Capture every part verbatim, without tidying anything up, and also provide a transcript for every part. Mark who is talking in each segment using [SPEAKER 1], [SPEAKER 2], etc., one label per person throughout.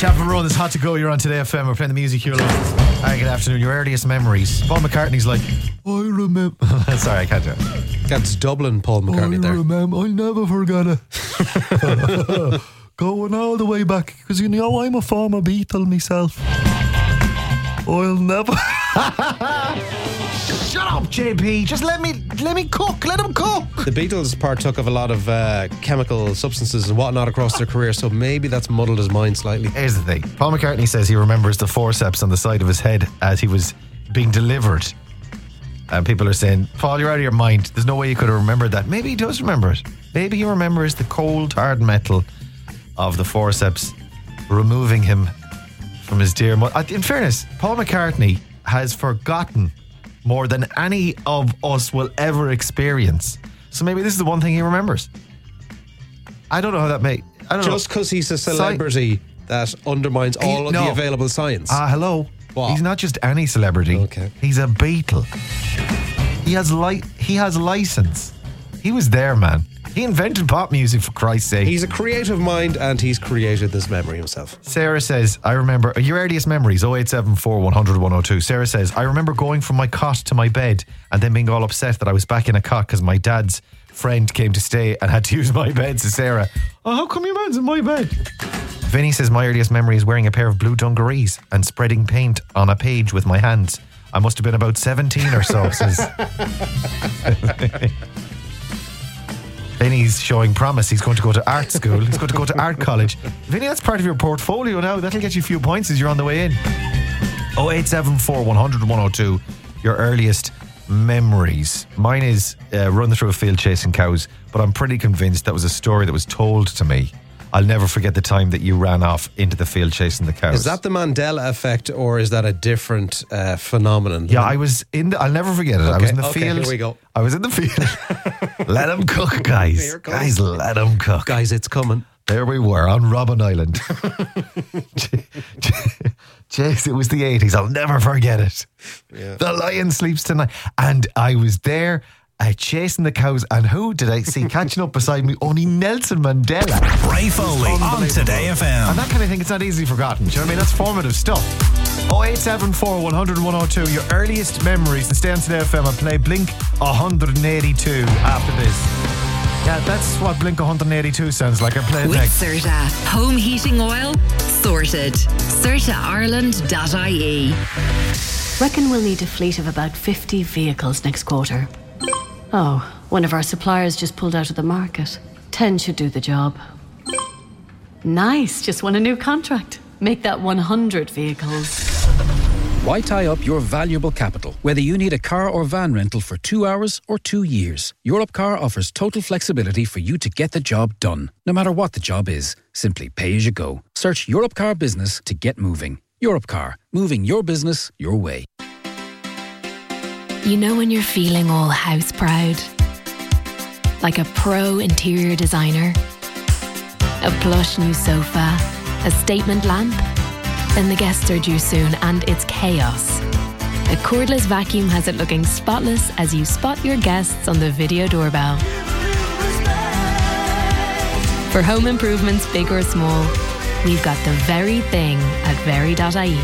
[SPEAKER 1] Chapel Road is hot to go. You're on Today F M. We're playing the music you love. Hi, good afternoon. Your earliest memories. Paul McCartney's like, I remember. Sorry, I can't do it.
[SPEAKER 2] That's Dublin Paul McCartney
[SPEAKER 1] I
[SPEAKER 2] there.
[SPEAKER 1] remember. I'll never forget it. Going all the way back, because you know I'm a former Beatle myself. I'll never. Shut up, J P. Just let me let me cook. Let him cook.
[SPEAKER 2] The Beatles partook of a lot of uh, chemical substances and whatnot across their career, so maybe that's muddled his mind slightly.
[SPEAKER 1] Here's the thing. Paul McCartney says he remembers the forceps on the side of his head as he was being delivered. And people are saying, Paul, you're out of your mind. There's no way you could have remembered that. Maybe he does remember it. Maybe he remembers the cold, hard metal of the forceps removing him from his dear mother. In fairness, Paul McCartney has forgotten more than any of us will ever experience. So maybe this is the one thing he remembers. I don't know how that may. I don't
[SPEAKER 2] Just because he's a celebrity Sci- that undermines all he, of no. the available science.
[SPEAKER 1] Ah, uh, hello.
[SPEAKER 2] What?
[SPEAKER 1] He's not just any celebrity.
[SPEAKER 2] Okay.
[SPEAKER 1] He's a Beatle. He has li- He has license. He was there, man. He invented pop music, for Christ's sake.
[SPEAKER 2] He's a creative mind and he's created this memory himself.
[SPEAKER 1] Sarah says, I remember your earliest memories, oh eight seven four, one hundred, one oh two. Sarah says, I remember going from my cot to my bed and then being all upset that I was back in a cot because my dad's friend came to stay and had to use my bed. So Sarah, oh, how come your man's in my bed? Vinny says, my earliest memory is wearing a pair of blue dungarees and spreading paint on a page with my hands. I must have been about seventeen or so, says Vinny's showing promise. He's going to go to art school. He's going to go to art college. Vinny, that's part of your portfolio now. That'll get you a few points as you're on the way in. oh eight seven four, one hundred, one oh two. Your earliest memories. Mine is uh, run through a field chasing cows, but I'm pretty convinced that was a story that was told to me. I'll never forget the time that you ran off into the field chasing the cows.
[SPEAKER 2] Is that the Mandela effect or is that a different uh, phenomenon?
[SPEAKER 1] Yeah, I was in the, I'll never forget it. Okay, I was in the
[SPEAKER 2] okay,
[SPEAKER 1] field.
[SPEAKER 2] Here we go.
[SPEAKER 1] I was in the field. Let them cook, guys. Guys, let them cook.
[SPEAKER 2] Guys, it's coming.
[SPEAKER 1] There we were on Robben Island. Jeez, it was the eighties. I'll never forget it. Yeah. The lion sleeps tonight. And I was there Uh, chasing the cows, and who did I see catching up beside me? Only Nelson Mandela.
[SPEAKER 3] Ray Foley on Today F M.
[SPEAKER 1] And that kind of thing, it's not easily forgotten. Do you know what I mean? That's formative stuff. oh eight seven four, one hundred, one oh two. Your earliest memories. And stay on Today F M. I'll play Blink one eighty-two after this. Yeah, that's what Blink one eighty-two sounds like. I play it
[SPEAKER 4] With
[SPEAKER 1] next.
[SPEAKER 4] Serta. Home heating oil? Sorted. Serta Ireland dot I E.
[SPEAKER 5] Reckon we'll need a fleet of about fifty vehicles next quarter. Oh, one of our suppliers just pulled out of the market. Ten should do the job. Nice, just won a new contract. Make that one hundred vehicles.
[SPEAKER 6] Why tie up your valuable capital, whether you need a car or van rental for two hours or two years? Europcar offers total flexibility for you to get the job done, no matter what the job is. Simply pay as you go. Search Europcar Business to get moving. Europcar, moving your business your way.
[SPEAKER 7] You know when you're feeling all house proud? Like a pro interior designer? A plush new sofa? A statement lamp? Then the guests are due soon and it's chaos. A cordless vacuum has it looking spotless as you spot your guests on the video doorbell. For home improvements, big or small, we've got the very thing at very dot I E.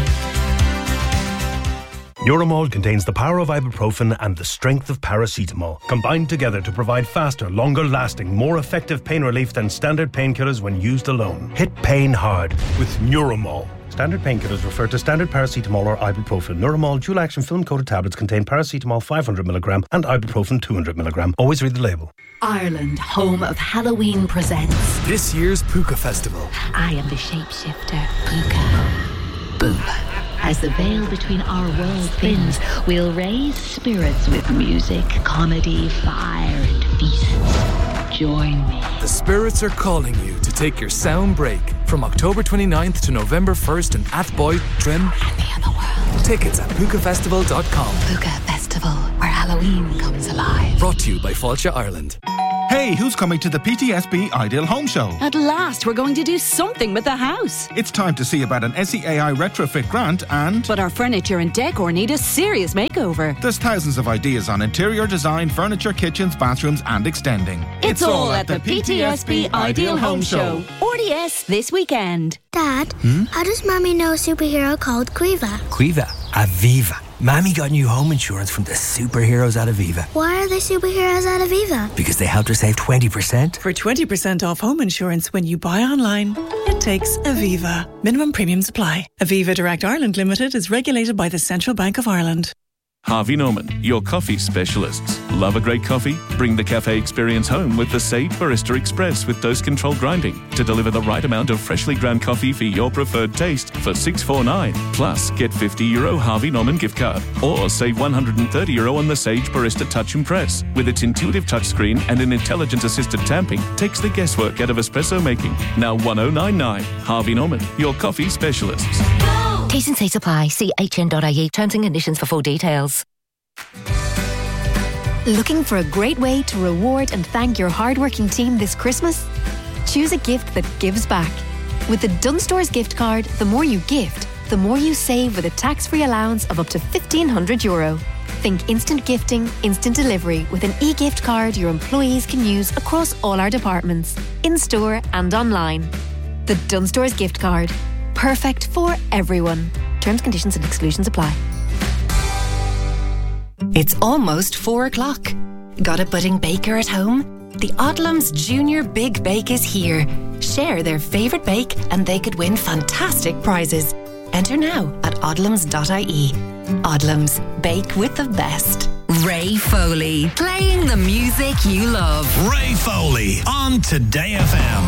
[SPEAKER 3] Neuromol contains the power of ibuprofen and the strength of paracetamol, combined together to provide faster, longer-lasting, more effective pain relief than standard painkillers when used alone. Hit pain hard with Neuromol. Standard painkillers refer to standard paracetamol or ibuprofen. Neuromol dual-action film-coated tablets contain paracetamol five hundred milligrams and ibuprofen two hundred milligrams. Always read the label.
[SPEAKER 8] Ireland, home of Halloween, presents
[SPEAKER 9] this year's Puka Festival.
[SPEAKER 8] I am the shapeshifter, Puka. Boom. As the veil between our worlds thins, we'll raise spirits with music, comedy, fire, and feasts. Join me.
[SPEAKER 9] The spirits are calling you to take your sound break from October twenty-ninth to November first in Athboy, Trim,
[SPEAKER 8] and the other world.
[SPEAKER 9] Tickets at puka festival dot com.
[SPEAKER 8] Puka Festival, where Halloween comes alive.
[SPEAKER 9] Brought to you by Fáilte Ireland.
[SPEAKER 10] Hey, who's coming to the P T S B Ideal Home Show?
[SPEAKER 11] At last, we're going to do something with the house.
[SPEAKER 10] It's time to see about an S E A I retrofit grant and...
[SPEAKER 11] But our furniture and decor need a serious makeover.
[SPEAKER 10] There's thousands of ideas on interior design, furniture, kitchens, bathrooms and extending.
[SPEAKER 11] It's, it's all, all at the P T S B Ideal Home Show. Or R D S this weekend.
[SPEAKER 12] Dad,
[SPEAKER 13] Hmm?
[SPEAKER 12] how does Mummy know a superhero called Quiva?
[SPEAKER 13] Quiva, Aviva. Mammy got new home insurance from the superheroes at Aviva.
[SPEAKER 12] Why are they superheroes at Aviva?
[SPEAKER 13] Because they helped her save twenty percent.
[SPEAKER 14] For twenty percent off home insurance when you buy online, it takes Aviva. Minimum premiums apply. Aviva Direct Ireland Limited is regulated by the Central Bank of Ireland.
[SPEAKER 15] Harvey Norman, your coffee specialists. Love a great coffee? Bring the cafe experience home with the Sage Barista Express with dose-controlled grinding to deliver the right amount of freshly ground coffee for your preferred taste for six forty-nine. Plus, get fifty euro Harvey Norman gift card or save one hundred thirty euro on the Sage Barista Touch and Press. With its intuitive touchscreen and an intelligent-assisted tamping, takes the guesswork out of espresso making. Now one thousand ninety-nine. Harvey Norman, your coffee specialists.
[SPEAKER 16] T's and C's apply. See h n dot i e terms and conditions for full details.
[SPEAKER 7] Looking for a great way to reward and thank your hardworking team this Christmas? Choose a gift that gives back. With the Dunnes Stores gift card, the more you gift, the more you save with a tax-free allowance of up to fifteen hundred euro. Think instant gifting, instant delivery with an e-gift card your employees can use across all our departments, in-store and online. The Dunnes Stores gift card. Perfect for everyone. Terms, conditions and exclusions apply.
[SPEAKER 17] It's almost four o'clock. Got a budding baker at home? The Odlums Junior Big Bake is here. Share their favourite bake and they could win fantastic prizes. Enter now at odlums dot i e. Odlums, bake with the best.
[SPEAKER 4] Ray Foley, playing the music you love.
[SPEAKER 18] Ray Foley on Today F M.